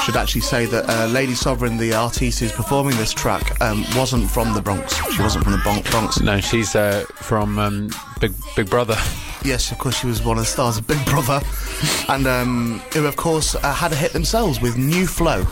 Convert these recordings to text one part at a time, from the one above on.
should actually say that Lady Sovereign, the artiste who's performing this track, wasn't from the Bronx. She wasn't from the Bronx. No, she's from Big Brother. Yes, of course, she was one of the stars of Big Brother, and who, of course, had a hit themselves with New Flow.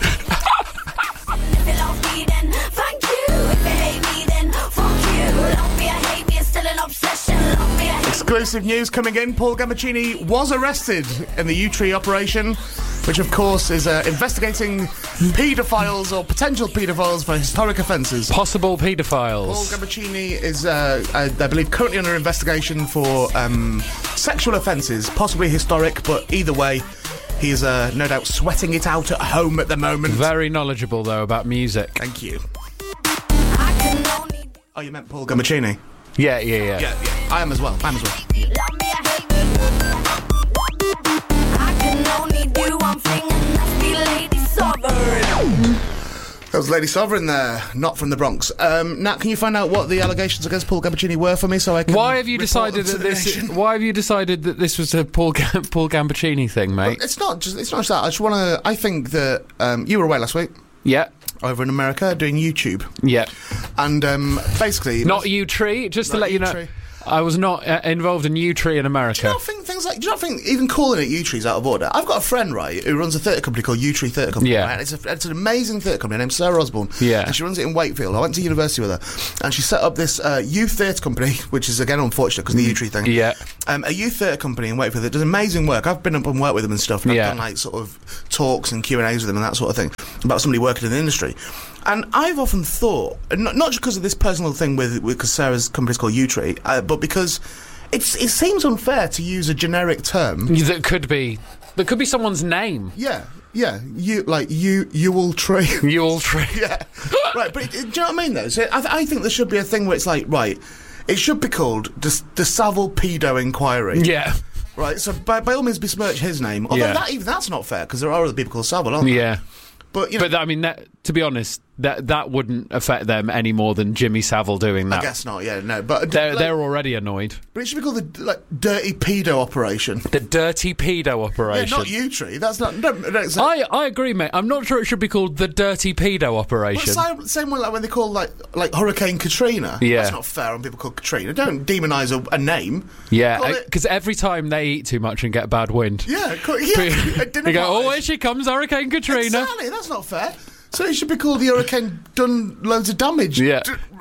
Exclusive news coming in. Paul Gambaccini was arrested in the U-Tree operation, which of course is investigating paedophiles or potential paedophiles for historic offences. Possible paedophiles. Paul Gambaccini is, I believe, currently under investigation for sexual offences, possibly historic, but either way, he is no doubt sweating it out at home at the moment. Very knowledgeable, though, about music. Thank you. Oh, you meant Paul Gambaccini? Yeah. I am as well. That was Lady Sovereign there, not from the Bronx. Nat, can you find out what the allegations against Paul Gambaccini were for me, so I can? Why have you decided that this was a Paul Gambaccini thing, mate? Well, it's not just that. I think that you were away last week. Yeah. Over in America doing YouTube. Yeah. And basically, not U-Tree. Just to let you know, I was not involved in U-Tree in America. Do you not think even calling it U-Tree is out of order? I've got a friend, right, who runs a theatre company called U-Tree Theatre Company. Yeah. Right? It's an amazing theatre company named Sarah Osborne. Yeah. And she runs it in Wakefield. I went to university with her, and she set up this youth theatre company, which is again unfortunate because of the U-Tree thing. Yeah. A youth theatre company in Wakefield that does amazing work. I've been up and worked with them and stuff. And I've done like sort of talks and Q&As with them and that sort of thing about somebody working in the industry. And I've often thought, not just because of this personal thing because Sarah's company is called U-Tree, but because it seems unfair to use a generic term that could be someone's name. Yeah. You will tree. You will tree. Yeah. Right, but do you know what I mean, though? So I think there should be a thing where it's like, right, it should be called the Savile Pedo Inquiry. Yeah. Right, so by all means besmirch his name. Although that's not fair, because there are other people called Savile, aren't there? Yeah. But, you know, I mean, to be honest, that wouldn't affect them any more than Jimmy Savile doing that. I guess not, yeah, no. But they're already annoyed. But it should be called the Dirty Pedo Operation. The Dirty Pedo Operation. Yeah, not U-Tree. That's not... I agree, mate. I'm not sure it should be called the Dirty Pedo Operation. But same way like when they call like Hurricane Katrina. Yeah. That's not fair on people called Katrina. Don't demonise a name. Yeah, because every time they eat too much and get bad wind. Yeah. They go, oh, here she comes, Hurricane Katrina. Exactly, that's not fair. So it should be called the Hurricane done loads of damage. Yeah.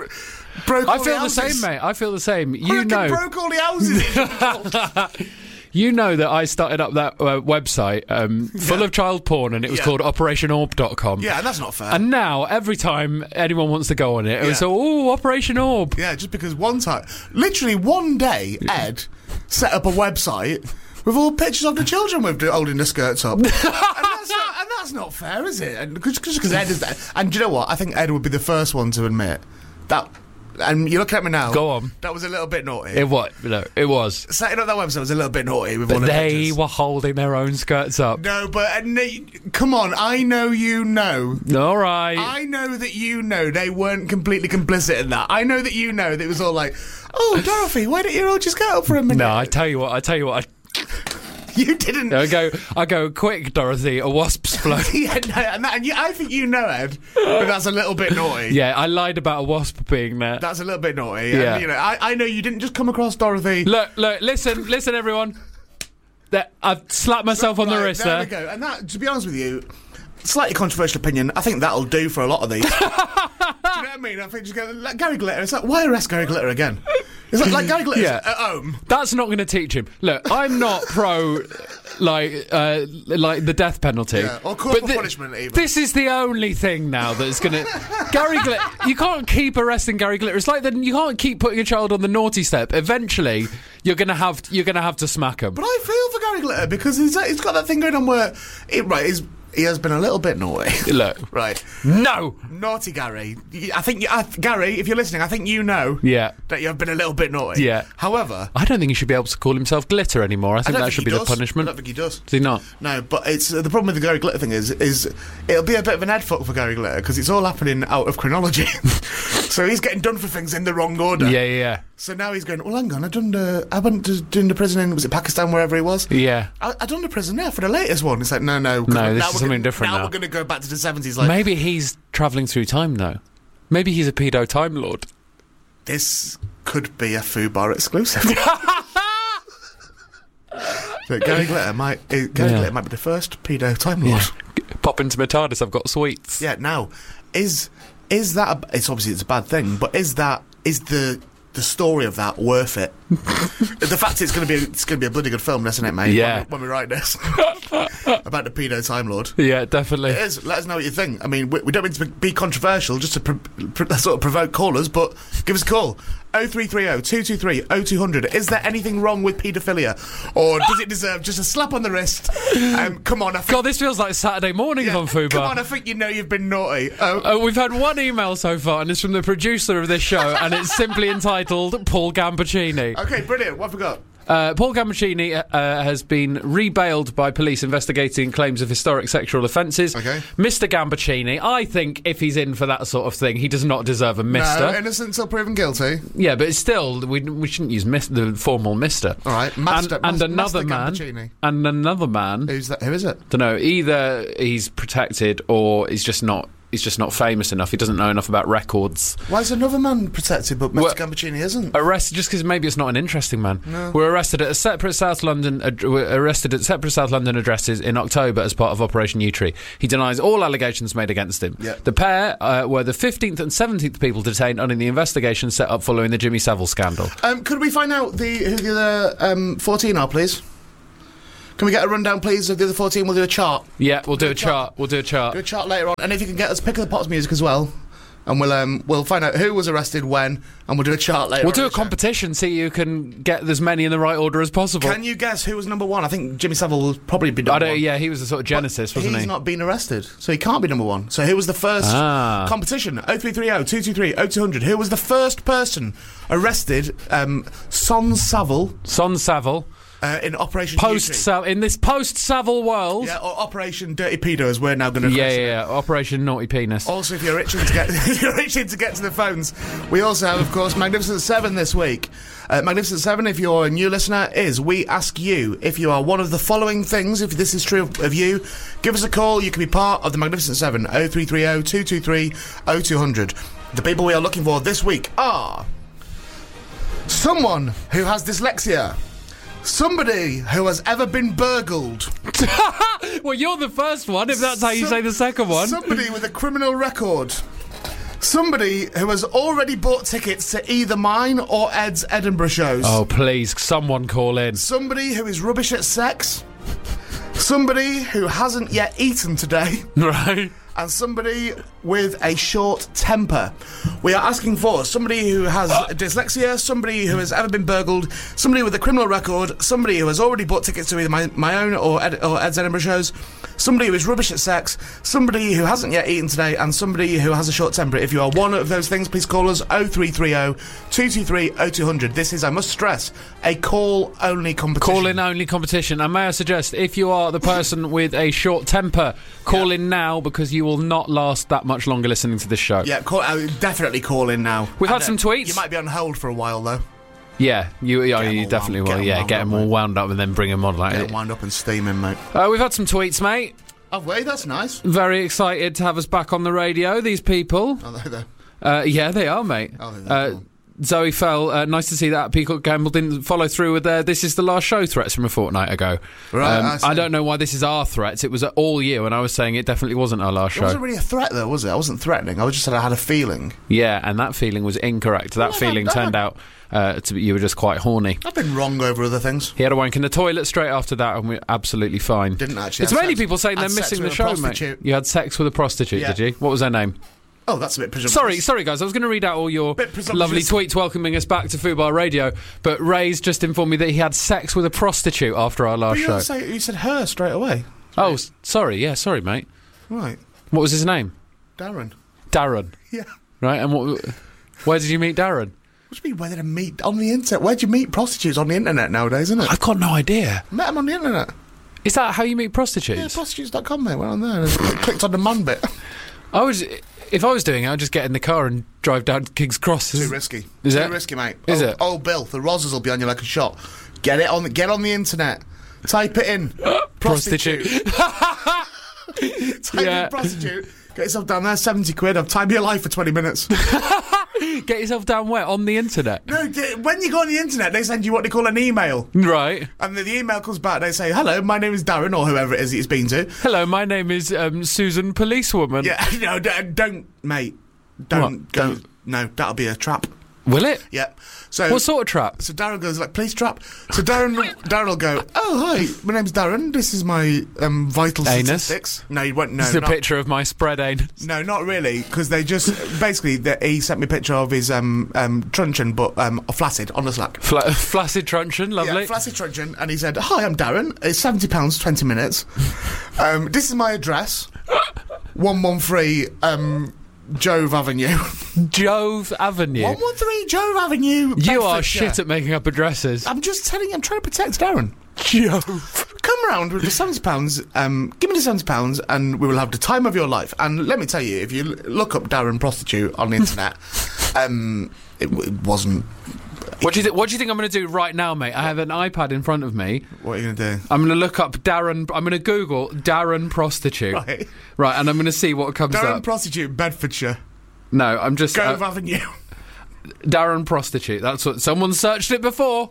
I feel the same, mate. I feel the same. Hurricane broke all the houses. You know that I started up that website full of child porn, and it was called OperationOrb.com. Yeah, and that's not fair. And now, every time anyone wants to go on it, it's Operation Orb. Yeah, just because literally one day, Ed set up a website with all pictures of the children holding the skirts up. and that's not fair, is it? Just because Ed is there. And do you know what? I think Ed would be the first one to admit that. And you're looking at me now. Go on. That was a little bit naughty. It was. No, it was. Setting up that website was a little bit naughty. With but they were holding their own skirts up. No, but come on. I know you know. All right. I know that you know they weren't completely complicit in that. I know that you know that it was all like, oh, Dorothy, why don't you all just get up for a minute? No, I tell you what. You didn't. I go, quick, Dorothy, a wasp's float. I think you know, Ed, but that's a little bit naughty. Yeah, I lied about a wasp being there. That's a little bit naughty. Yeah. And, I know you didn't just come across Dorothy. Look, listen, everyone. I've slapped myself on the wrist there. We go. And that, to be honest with you, slightly controversial opinion, I think that'll do for a lot of these. Do you know what I mean? I think just go, like Gary Glitter. It's like, why arrest Gary Glitter again? It's like Gary Glitter's at home. That's not going to teach him. Look, I'm not pro like the death penalty. Yeah, or corporal punishment even. This is the only thing now that's going to... Gary Glitter... You can't keep arresting Gary Glitter. It's like you can't keep putting a child on the naughty step. Eventually, you're going to have to smack him. But I feel for Gary Glitter because he's got that thing going on where... He has been a little bit naughty. Look. Right. No! Naughty Gary. I think... Gary, if you're listening, I think you know that you've been a little bit naughty. Yeah. However... I don't think he should be able to call himself Glitter anymore. I think that should be the punishment. I don't think he does. Does he not? No, but it's the problem with the Gary Glitter thing is it'll be a bit of an head fuck for Gary Glitter because it's all happening out of chronology. So he's getting done for things in the wrong order. Yeah. So now he's going, well, hang on, I went to doing the prison in, was it Pakistan, wherever he was? Yeah. I done the prison there for the latest one. It's like, no. This is something different now. Now we're going to go back to the 70s. Like, maybe he's travelling through time, though. Maybe he's a pedo Time Lord. This could be a Fubar exclusive. So Gary Glitter might be the first pedo Time Lord. Yeah. Pop into my TARDIS, I've got sweets. Yeah, now, is that it's obviously it's a bad thing, but is the story of that worth it? The fact it's going to be a bloody good film, isn't it, mate? Yeah. When we write this about the pedo Time Lord. Yeah, definitely. It is. Let us know what you think. I mean, we don't mean to be controversial, just to sort of provoke callers, but give us a call. 0330 223 0200. Is there anything wrong with paedophilia, or does it deserve just a slap on the wrist? Come on, God, this feels like Saturday morning on Fubar. Come on, I think you know you've been naughty. We've had one email so far, and it's from the producer of this show, and it's simply entitled Paul Gambaccini. Okay, brilliant. What have we got? Paul Gambaccini has been rebailed by police investigating claims of historic sexual offences. Okay. Mr. Gambaccini, I think if he's in for that sort of thing, he does not deserve a mister. No, innocent until proven guilty. Yeah, but it's still, we shouldn't use the formal mister. All right, Master Gambaccini. And another man. Who's that? Who is it? Don't know. Either he's protected or he's just not famous enough. He doesn't know enough about records. Why is another man protected but Mr. Gambaccini isn't? Arrested just because maybe it's not an interesting man. No. We're arrested at separate South London addresses in October as part of Operation Yewtree. He denies all allegations made against him. Yep. The pair were the 15th and 17th people detained under the investigation set up following the Jimmy Savile scandal. Could we find out who the other 14 are, please? Can we get a rundown, please, of the other 14? We'll do a chart. Yeah, we'll do a chart. We'll do a chart. Do a chart later on. And if you can get us Pick of the Pots music as well, and we'll find out who was arrested when, and we'll do a chart later on. We'll do a competition, see who can get as many in the right order as possible. Can you guess who was number one? I think Jimmy Savile will probably be number one. Yeah, he was the sort of genesis, wasn't he? He's not been arrested, so he can't be number one. So who was the first competition? 0330 223 0200. Who was the first person arrested? Son Savile. In Operation in this post-Savile world. Yeah, or Operation Dirty Pedo, as we're now going to Yeah, Operation Naughty Penis. Also, if you're itching to get to the phones, we also have, of course, Magnificent 7 this week. Magnificent 7, if you're a new listener, we ask you if you are one of the following things. If this is true of you, give us a call. You can be part of the Magnificent 7, 0330 223 0200. The people we are looking for this week are someone who has dyslexia. Somebody who has ever been burgled. Well, you're the first one, if that's how you say the second one. Somebody with a criminal record. Somebody who has already bought tickets to either mine or Ed's Edinburgh shows. Oh, please, someone call in. Somebody who is rubbish at sex. Somebody who hasn't yet eaten today. Right. And somebody with a short temper. We are asking for somebody who has dyslexia, somebody who has ever been burgled, somebody with a criminal record, somebody who has already bought tickets to either my own or Ed's Edinburgh shows, somebody who is rubbish at sex, somebody who hasn't yet eaten today, and somebody who has a short temper. If you are one of those things, please call us 0330 223 0200. This is, I must stress, a call-only competition. Call-in-only competition. And may I suggest, if you are the person with a short temper, call in now, because you will not last that much longer listening to this show. Yeah, definitely call in now. We've had some tweets. You might be on hold for a while, though. Yeah, you definitely will. Get them all wound up and then bring them on. Get them wound up and steaming, mate. We've had some tweets, mate. Have we? That's nice. Very excited to have us back on the radio, these people. Are they there? Yeah, they are, mate. Zoe Fell, nice to see that Peacock Gamble didn't follow through with their "This is the last show" threats from a fortnight ago. Right, I don't know why this is our threats. It was all year, and I was saying it definitely wasn't our last show. It wasn't really a threat, though, was it? I wasn't threatening. I just said I had a feeling. Yeah, and that feeling was incorrect. That feeling turned out to be you were just quite horny. I've been wrong over other things. He had a wank in the toilet straight after that, and we're absolutely fine. Didn't actually. It's mainly people saying they're missing the show, mate. You had sex with a prostitute, did you? What was her name? Oh, that's a bit presumptuous. Sorry, guys. I was going to read out all your lovely tweets welcoming us back to Fubar Radio, but Ray's just informed me that he had sex with a prostitute after our last show. You said her straight away. Oh, sorry. Yeah, sorry, mate. Right. What was his name? Darren. Yeah. Right, and where did you meet Darren? What do you mean, where did I meet? On the internet. Where do you meet prostitutes? On the internet nowadays, isn't it? I've got no idea. Met them on the internet. Is that how you meet prostitutes? Yeah, prostitutes.com, mate. Went on there and clicked on the man bit. If I was doing it, I'd just get in the car and drive down to King's Cross. Too risky. Is Too it? risky, mate. Is it? Oh, Bill, the Rozzers will be on you like a shot. Get on the internet. Type it in. Prostitute. Type in prostitute. Get yourself down there, 70 quid. I've timed your life for 20 minutes. Get yourself down where? On the internet? No, when you go on the internet, they send you what they call an email. Right. And the email comes back, they say, hello, my name is Darren, or whoever it is it's been to. Hello, my name is Susan Policewoman. Yeah, no, don't, mate. Don't go. No, that'll be a trap. Will it? Yep. So What sort of trap? So Darren goes like, police trap. So Darren will go, oh hi, my name's Darren. This is my vital Anus? statistics. No, you won't. No, This is a not, picture of my spread anus. no, not really, because they just basically he sent me a picture of his truncheon, but flaccid on the Slack. Flaccid truncheon, lovely. Yeah, flaccid truncheon, and he said, hi, I'm Darren. It's £70, 20 minutes. This is my address. 113 Jove Avenue. Jove Avenue. 113 Jove Avenue. You are Bedfordshire. shit at making up addresses. I'm just telling you, I'm trying to protect Darren. Jove. Come round with the £70, give me the £70 and we will have the time of your life. And let me tell you, if you look up Darren Prostitute on the internet, it wasn't... What do you think I'm going to do right now, mate? I have an iPad in front of me. What are you going to do? I'm going to look up Darren... I'm going to Google Darren Prostitute. Right, and I'm going to see what comes Darren up. Prostitute, Bedfordshire. No, I'm just... Gove Avenue. Darren Prostitute. That's what... Someone searched it before.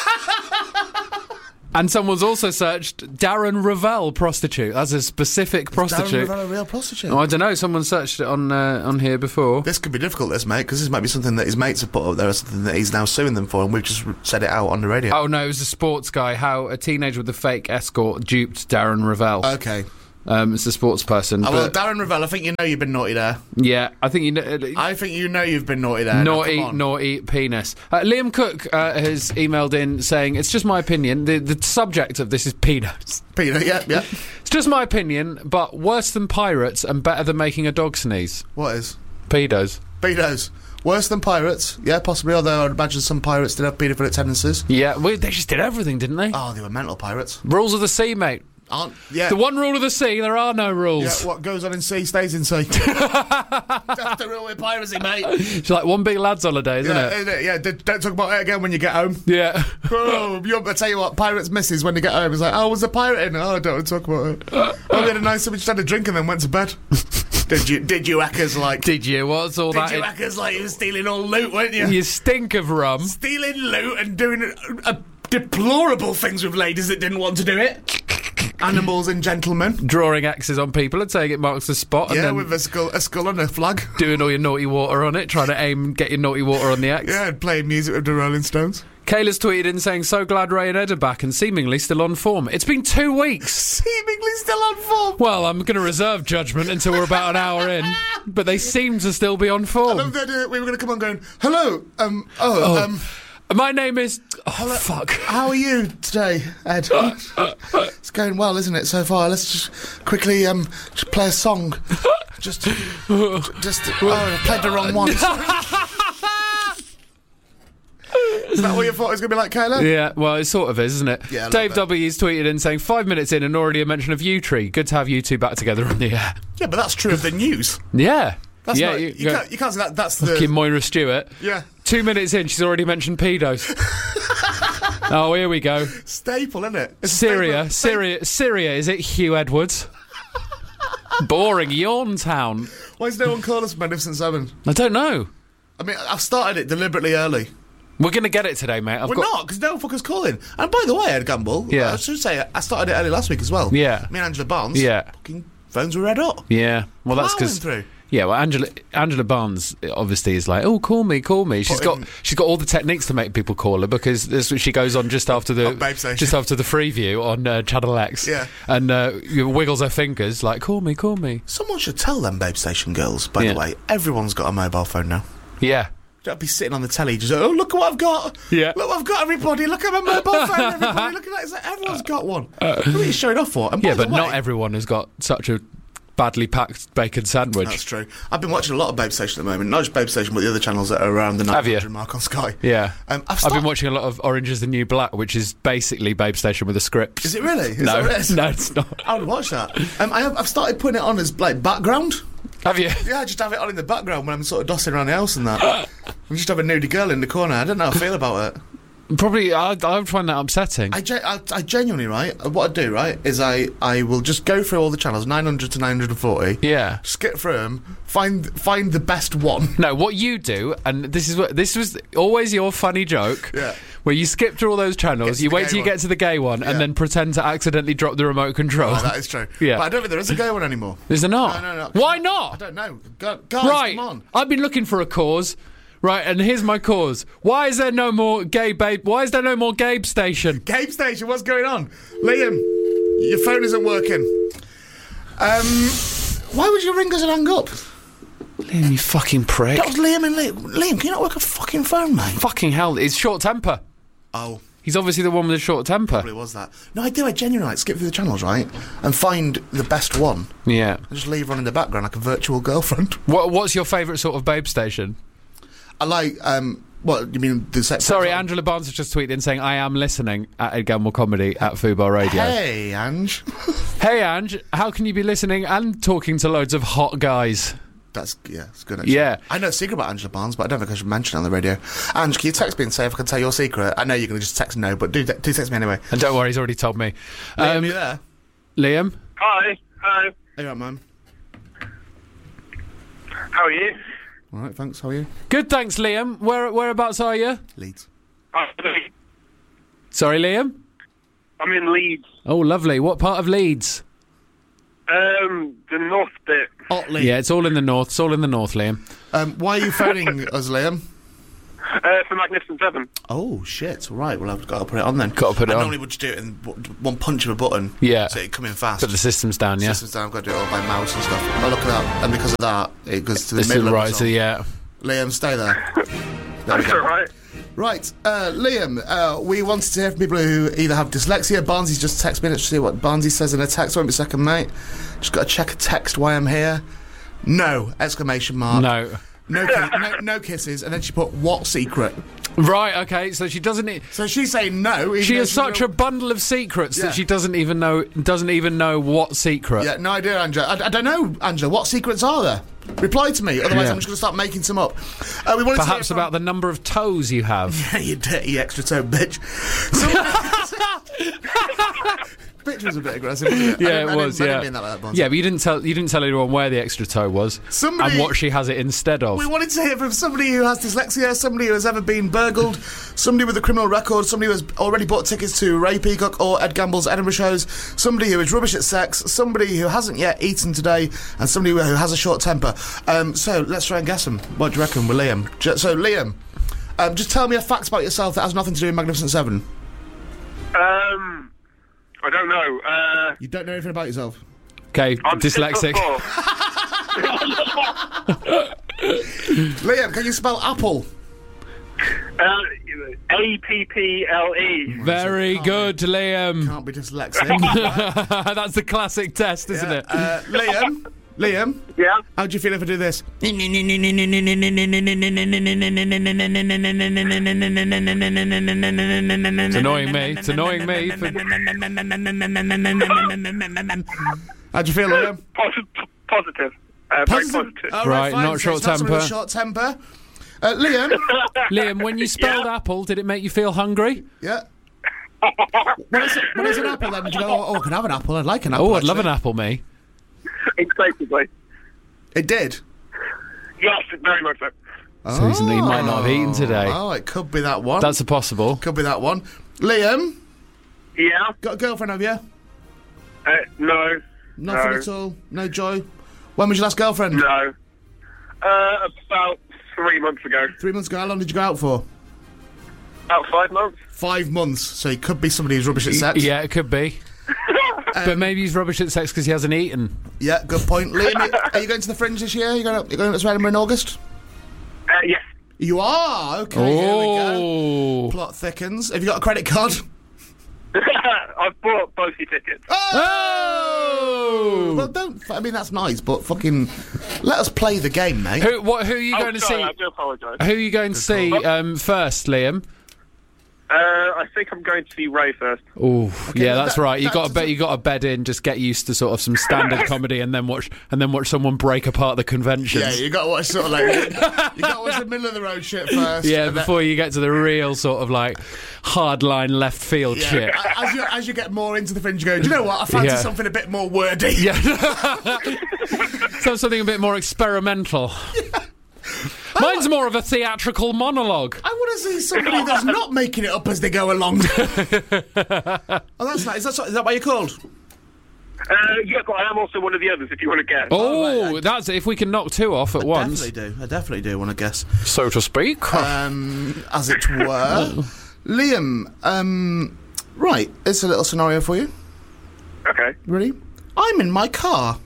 And someone's also searched Darren Ravel Prostitute. That's a specific prostitute. Darren Ravel a real prostitute? Oh, I don't know. Someone searched it on here before. This could be difficult, this, mate, because this might be something that his mates have put up there or something that he's now suing them for, and we've just said it out on the radio. Oh, no, it was a sports guy. How a teenager with a fake escort duped Darren Ravel. Okay. It's a sports person. Oh, well, Darren Ravel, I think you know you've been naughty there. Yeah, I think you know... I think you know you've been naughty there. Naughty penis. Liam Cook has emailed in saying, it's just my opinion. The subject of this is pedos. Peter, yeah. It's just my opinion, but worse than pirates and better than making a dog sneeze. What is? Pedos. Pedos. Worse than pirates, yeah, possibly, although I'd imagine some pirates did have paedophilic tendencies. Yeah, they just did everything, didn't they? Oh, they were mental pirates. Rules of the sea, mate. Yeah. The one rule of the sea, there are no rules. Yeah, what goes on in sea stays in sea. That's the rule with piracy, mate. It's like one big lad's holiday, isn't it? Yeah, don't talk about it again when you get home. Yeah. I tell you what, pirates misses when you get home. It's like, oh, was a pirate in? Oh, I don't want to talk about it. Oh, we had a nice, we just had a drink and then went to bed. Did you hackers like? Did you? What's all that? Did you hackers like? You were stealing all loot, weren't you? You stink of rum. Stealing loot and doing deplorable things with ladies that didn't want to do it. Animals and gentlemen. Drawing axes on people and saying it marks the spot. Yeah, and then with a skull and a flag. Doing all your naughty water on it, trying to aim and get your naughty water on the axe. Yeah, and playing music with the Rolling Stones. Kayla's tweeted in saying, so glad Ray and Ed are back and seemingly still on form. It's been 2 weeks. Seemingly still on form. Well, I'm going to reserve judgment until we're about an hour in, but they seem to still be on form. I love the idea we were going to come on going, hello, my name is... Oh, fuck. How are you today, Ed? It's going well, isn't it, so far? Let's just quickly just play a song. Just I played the wrong one. Is that what you thought it was going to be like, Kayla? Yeah, well, it sort of is, isn't it? Yeah, Dave W's tweeted in saying, 5 minutes in and already a mention of U-Tree. Good to have you two back together on the air. Yeah, but that's true of the news. Yeah. That's yeah, not, you can't say that. That's the... Fucking Moira Stewart. Yeah. 2 minutes in, she's already mentioned pedos. Oh, here we go. Staple, isn't it? It's Syria, is it Hugh Edwards? Boring, yawn town. Why does no one call us Magnificent Seven? I don't know. I mean, I've started it deliberately early. We're going to get it today, mate. We're not, because no fucker's calling. And by the way, Ed Gamble, yeah. I should say, I started it early last week as well. Yeah. Me and Angela Barnes. Yeah. Fucking phones were red hot. Yeah. Well, that's because... Yeah, well, Angela Barnes obviously is like, oh, call me. She's got all the techniques to make people call her, because she goes on just after the Freeview on Channel X. Yeah, and wiggles her fingers like, call me. Someone should tell them Babe Station girls. By the way, everyone's got a mobile phone now. Yeah. Don't be sitting on the telly just, oh, look at what I've got. Yeah. Look what I've got, everybody. Look at my mobile phone, everybody. Look at that. It's like, everyone's got one. What are you showing off for? And yeah, but not everyone has got such a badly packed bacon sandwich. That's true. I've been watching a lot of Babe Station at the moment. Not just Babe Station, but the other channels that are around the 900 mark on Sky. Yeah. I've been watching a lot of Orange is the New Black, which is basically Babe Station with a script. Is it really? No, it's not. I would watch that. I've started putting it on as like background. Have you? Yeah, I just have it on in the background when I'm sort of dossing around the house and that. I just have a nudie girl in the corner. I don't know how I feel about it. Probably, I would find that upsetting. I genuinely, right, what I do, right, is I will just go through all the channels, 900 to 940. Yeah. Skip through them, find the best one. No, what you do, and this was always your funny joke, where you skip through all those channels, you wait till you get to the gay one, and then pretend to accidentally drop the remote control. Oh, that is true. Yeah. But I don't think there is a gay one anymore. Is there not? No. Why not? I don't know. Guys, right. Come on. I've been looking for a cause. Right, and here's my cause. Why is there no more gay babe? Why is there no more Gabe Station? Gabe Station, what's going on? Liam, your phone isn't working. Why would you ring us and hang up? Liam, you fucking prick. That was Liam and Liam. Liam, can you not work a fucking phone, mate? Fucking hell, it's short temper. Oh. He's obviously the one with the short temper. Probably was that. No, I do. I genuinely skip through the channels, right? And find the best one. Yeah. And just leave one in the background like a virtual girlfriend. What's your favourite sort of babe station? I like, what, you mean the sex? Sorry, Angela Barnes has just tweeted in saying, I am listening at Ed Gamble Comedy at Fubar Radio. Hey, Ange. Hey, Ange, how can you be listening and talking to loads of hot guys? It's good, actually. Yeah. I know a secret about Angela Barnes, but I don't think I should mention it on the radio. Ange, can you text me and say if I can tell your secret? I know you're going to just text no, but do text me anyway. And don't worry, he's already told me. Liam, you there? Liam? Hi. Hey, right, man. How are you? All right, thanks. How are you? Good, thanks, Liam. Whereabouts are you? Leeds. Sorry, Liam? I'm in Leeds. Oh, lovely. What part of Leeds? The north bit. Otley. Yeah, it's all in the north. It's all in the north, Liam. Why are you phoning us, Liam? For Magnificent Seven. Oh, shit. Right, well, I've got to put it on then. Got to put it on. I normally would just do it in one punch of a button. Yeah. So it'd come in fast. Put the system's down, yeah. System's down, I've got to do it all by mouse and stuff. Oh, look at that. And because of that, it goes to the It's middle to the of right, the song. yeah. Liam, stay there. That's all right. Right, Liam, we wanted to hear from people who either have dyslexia. Barnsley's just texted me. Let's see what Barnsley says in a text. Won't be a second, mate. Just got to check a text why I'm here. No! Exclamation mark. No. No kisses. And then she put, what secret? Right, okay, so she doesn't... So she's saying no. She has such a bundle of secrets that she doesn't even know what secret. Yeah, no idea, Angela. I don't know, Angela. What secrets are there? Reply to me, otherwise I'm just going to start making some up. We wanted Perhaps about the number of toes you have. Yeah, you dirty extra toe bitch. Picture was a bit aggressive, wasn't it? Yeah, it was. I didn't mean that like that, yeah, but you didn't tell anyone where the extra toe was and what she has it instead of. We wanted to hear from somebody who has dyslexia, somebody who has ever been burgled, somebody with a criminal record, somebody who has already bought tickets to Ray Peacock or Ed Gamble's Edinburgh shows, somebody who is rubbish at sex, somebody who hasn't yet eaten today, and somebody who has a short temper. So let's try and guess them. What do you reckon with Liam? So Liam, just tell me a fact about yourself that has nothing to do with Magnificent Seven. I don't know. You don't know anything about yourself? Okay, I'm dyslexic. Liam, can you spell apple? Apple. Very good, Liam. Can't be dyslexic. That's the classic test, isn't it? Liam? Yeah? How do you feel if I do this? It's annoying me. It's annoying me. How do you feel, Liam? Positive. Very positive. Oh, right, fine. not short temper. Not short temper. Liam, when you spelled apple, did it make you feel hungry? Yeah. When it's an apple, then did you go, I can have an apple, I'd like an apple. Oh, I'd love an apple, me. Exclusively. It did? Yes, very much so. So he might not have eaten today. Oh, it could be that one. That's a possible. Could be that one. Liam? Yeah? Got a girlfriend, have you? No. Nothing at all? No joy? When was your last girlfriend? No. About 3 months ago. 3 months ago. How long did you go out for? About 5 months. 5 months. So he could be somebody who's rubbish at sex. Yeah, it could be. But maybe he's rubbish at sex because he hasn't eaten. Yeah, good point. Liam, are you going to the Fringe this year? You're going to Edinburgh in August? Yes. You are? Okay, Here we go. Plot thickens. Have you got a credit card? I've bought both your tickets. Oh! Well, that's nice, but fucking let us play the game, mate. Who are you going to see? I do apologise. Who are you going to see first, Liam? I think I'm going to see Ray first. Oh, okay, yeah, that's right. You got to bed in, just get used to sort of some standard comedy, and then watch someone break apart the conventions. Yeah, you got to watch sort of like you got to watch the middle of the road shit first. Yeah, before you get to the real sort of like hardline left field shit. As you get more into the Fringe, you go, do you know what? I fancy something a bit more wordy. Yeah, something a bit more experimental. Yeah. Mine's more of a theatrical monologue. I want to see somebody that's not making it up as they go along. Oh, that's nice. Is that what you're called? Yeah, but I am also one of the others, if you want to guess. Oh, right. That's if we can knock two off at once. I definitely do want to guess. So to speak. As it were. Liam, right, it's a little scenario for you. Okay. Ready? I'm in my car.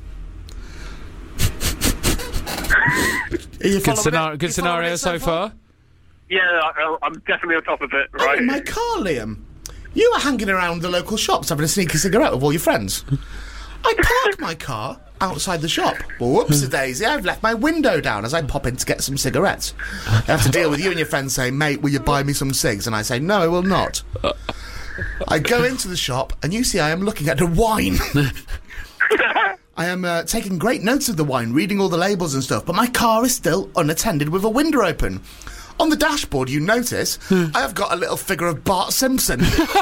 Good scenario so far? Yeah, I'm definitely on top of it, right? I'm in my car, Liam. You were hanging around the local shops having a sneaky cigarette with all your friends. I parked my car outside the shop. Whoopsie-daisy, I've left my window down as I pop in to get some cigarettes. I have to deal with you and your friends saying, mate, will you buy me some cigs? And I say, no, I will not. I go into the shop and you see I am looking at the wine. I am taking great notes of the wine, reading all the labels and stuff, but my car is still unattended with a window open. On the dashboard, you notice, I have got a little figure of Bart Simpson.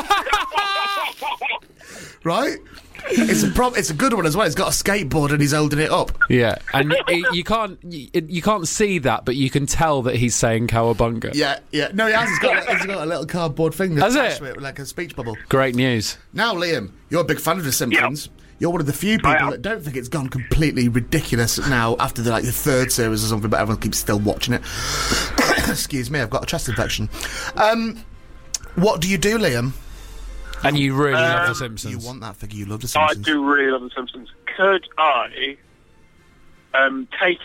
Right? It's a good one as well. He's got a skateboard and he's holding it up. Yeah, and you can't see that, but you can tell that he's saying cowabunga. Yeah. No, he has. He's got a little cardboard thing that's attached to it, like a speech bubble. Great news. Now, Liam, you're a big fan of The Simpsons. Yep. You're one of the few people that don't think it's gone completely ridiculous now after the third series or something, but everyone keeps still watching it. Excuse me, I've got a chest infection. What do you do, Liam? And you really love The Simpsons. You want that figure, you love The Simpsons. I do really love The Simpsons. Could I take